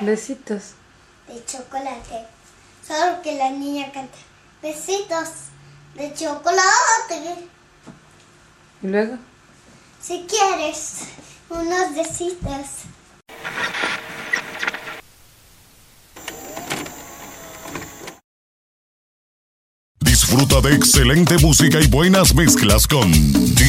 Besitos. De chocolate. Solo que la niña canta. Besitos de chocolate. ¿Y luego? Si quieres, unos besitos. Disfruta de excelente música y buenas mezclas con